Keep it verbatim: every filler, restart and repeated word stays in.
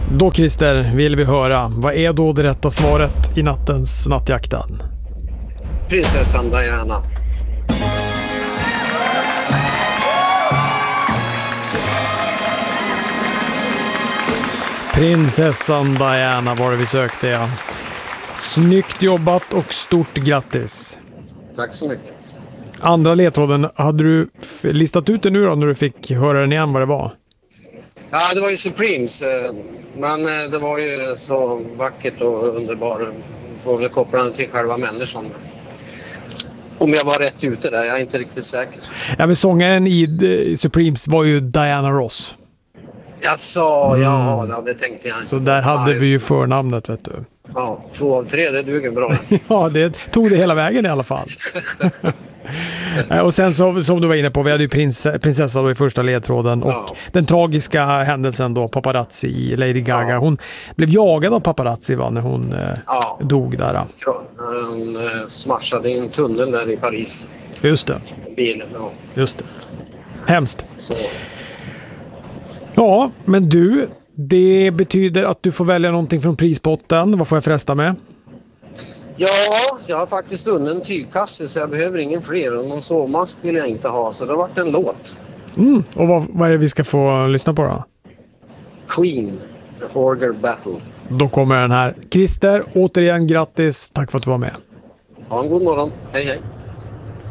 Då Christer vill vi höra, vad är då det rätta svaret i nattens nattjakten? Prinsessan Diana. Prinsessan Diana var det vi sökte, ja. Snyggt jobbat och stort grattis. Tack så mycket. Andra ledtråden, hade du f- listat ut det nu då när du fick höra den igen vad det var? Ja, det var ju Supremes. eh, Men eh, det var ju så vackert och underbart. Får väl koppla den till själva människan. Om jag var rätt ute där, jag är inte riktigt säker. Ja, men sångaren i eh, Supremes var ju Diana Ross. Jag sa, mm. ja, ja, det tänkte jag inte. Så där hade ja, vi ju förnamnet, vet du. Ja, två av tre, det duger bra. Ja, det tog det hela vägen i alla fall. Och sen så, som du var inne på, vi hade ju prins, prinsessa då i första ledtråden och ja. Den tragiska händelsen då, paparazzi i Lady Gaga. Ja. Hon blev jagad av paparazzi va, när hon ja. dog där. Hon eh, smashade i en tunnel där i Paris. Just det. Bilen, ja. Just det. Hemskt. Så. Ja, men du, det betyder att du får välja någonting från prispotten. Vad får jag fresta med? Ja, jag har faktiskt vunnit en tygkasse så jag behöver ingen fler. Och någon sovmask vill jag inte ha, så det har varit en låt. Mm, och vad, vad är det vi ska få lyssna på då? Queen, The Orger Battle. Då kommer den här. Christer, återigen grattis. Tack för att du var med. Ha en god morgon. Hej hej.